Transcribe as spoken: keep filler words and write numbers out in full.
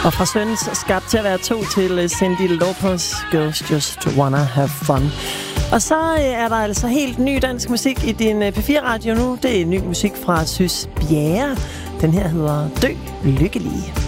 Og fra Søns skabt til at være to til Cyndi Lauper, Girls Just Wanna Have Fun. Og så er der altså helt ny dansk musik i din P fire Radio nu. Det er ny musik fra Sys Bjerre. Den her hedder Dø Lykkelig.